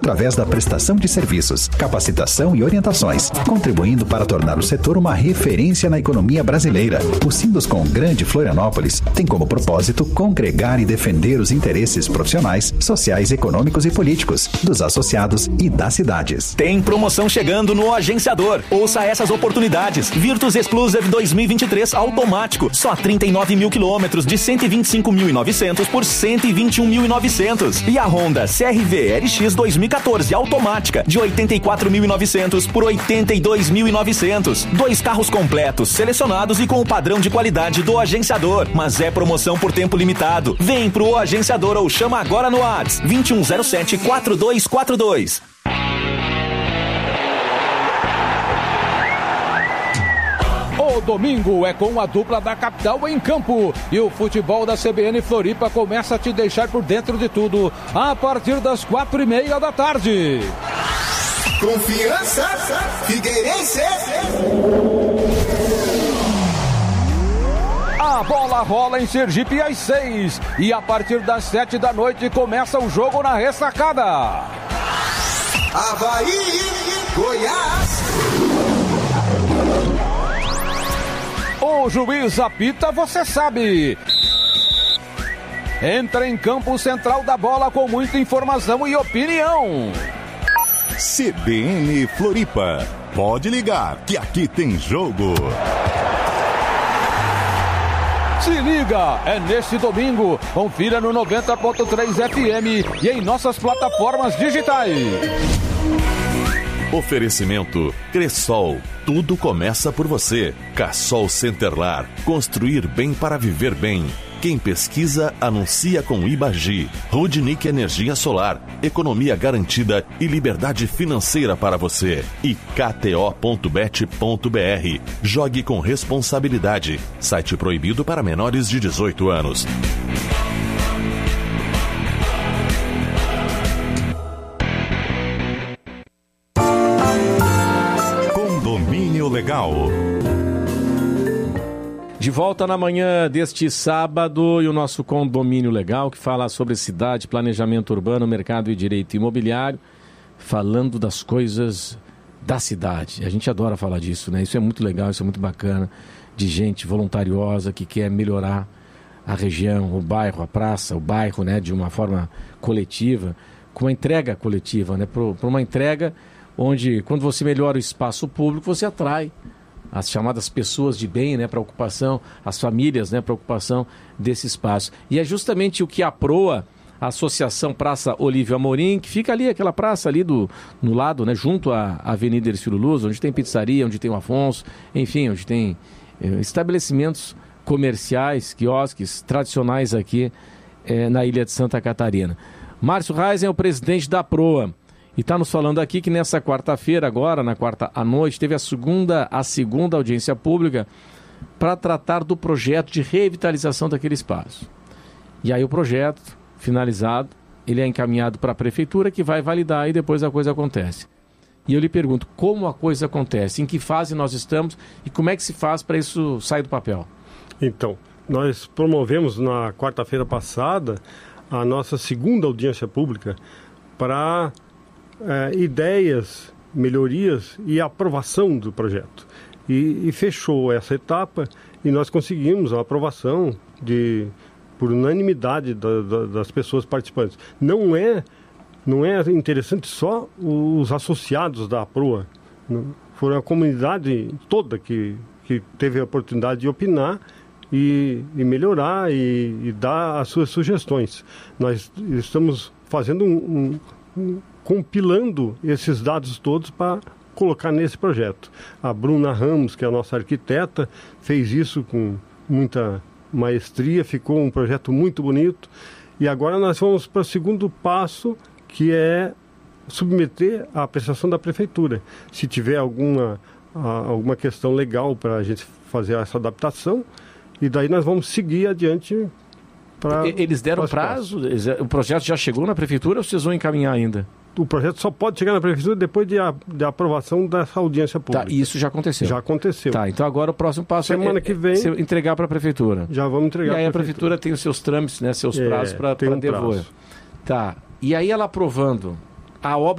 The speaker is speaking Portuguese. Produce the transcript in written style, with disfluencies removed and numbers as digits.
através da prestação de serviços, capacitação e orientações, contribuindo para tornar o setor uma referência na economia brasileira. O Sinduscom Grande Florianópolis tem como propósito congregar e defender os interesses profissionais, sociais, econômicos e políticos dos associados e das cidades. Tem promoção chegando no Agenciador. Ouça essas oportunidades. Virtus Exclusive 2023 automático. Só 39 mil quilômetros de 125.900 por 121.900. E a Honda CR-V LX 2014 automática de 84.900 por 82.900. 2 carros completos, selecionados e com o padrão de qualidade do Agenciador. Mas é promoção por tempo limitado. Vem pro Agenciador ou chama agora no WhatsApp 2107-4242. O domingo é com a dupla da capital em campo e o futebol da CBN Floripa começa a te deixar por dentro de tudo a partir das 4:30 da tarde. Confiança Figueirense. A bola rola em Sergipe às 6 e a partir das 7 da noite começa o jogo na ressacada. Avaí, Goiás. O juiz apita, você sabe. Entra em campo central da bola com muita informação e opinião. CBN Floripa. Pode ligar que aqui tem jogo. Se liga, é neste domingo. Confira no 90.3 FM e em nossas plataformas digitais. Oferecimento Cressol. Tudo começa por você. Cassol Centerlar. Construir bem para viver bem. Quem pesquisa, anuncia com Ibagi. Rudnick Energia Solar. Economia garantida e liberdade financeira para você. E KTO.bet.br. Jogue com responsabilidade. Site proibido para menores de 18 anos. Condomínio Legal. De volta na manhã deste sábado e o nosso Condomínio Legal, que fala sobre cidade, planejamento urbano, mercado e direito imobiliário, falando das coisas da cidade. A gente adora falar disso, né? Isso é muito legal, isso é muito bacana, de gente voluntariosa que quer melhorar a região, o bairro, a praça, o bairro, né? De uma forma coletiva, com uma entrega coletiva, né? Para uma entrega onde, quando você melhora o espaço público, você atrai as chamadas pessoas de bem, né, para ocupação, as famílias, né, para ocupação desse espaço. E é justamente o que a Proa, a Associação Praça Olívio Amorim, que fica ali, aquela praça ali no lado, né, junto à Avenida Ercílio Luz, onde tem pizzaria, onde tem o Afonso, enfim, onde tem estabelecimentos comerciais, quiosques tradicionais aqui na Ilha de Santa Catarina. Márcio Reisen é o presidente da Proa. E está nos falando aqui que nessa quarta-feira, agora, na quarta à noite, teve a segunda audiência pública para tratar do projeto de revitalização daquele espaço. E aí o projeto, finalizado, ele é encaminhado para a prefeitura, que vai validar e depois a coisa acontece. E eu lhe pergunto, como a coisa acontece? Em que fase nós estamos e como é que se faz para isso sair do papel? Então, nós promovemos na quarta-feira passada a nossa segunda audiência pública para ideias, melhorias e aprovação do projeto. E fechou essa etapa e nós conseguimos a aprovação por unanimidade das pessoas participantes. Não é interessante só os associados da Proa, foram a comunidade toda que teve a oportunidade de opinar e melhorar e dar as suas sugestões. Nós estamos fazendo compilando esses dados todos para colocar nesse projeto. A Bruna Ramos, que é a nossa arquiteta, fez isso com muita maestria, ficou um projeto muito bonito. E agora nós vamos para o segundo passo, que é submeter à apreciação da prefeitura. Se tiver alguma questão legal para a gente fazer essa adaptação, e daí nós vamos seguir adiante. Eles deram prazo? O projeto já chegou na prefeitura ou vocês vão encaminhar ainda? O projeto só pode chegar na prefeitura depois de aprovação dessa audiência pública. Tá, e isso já aconteceu? Já aconteceu. Tá, então agora o próximo passo semana que vem entregar para a prefeitura. Já vamos entregar. E aí a prefeitura tem os seus trâmites, né, seus prazos para devolver. Tá, e aí ela aprovando, a obra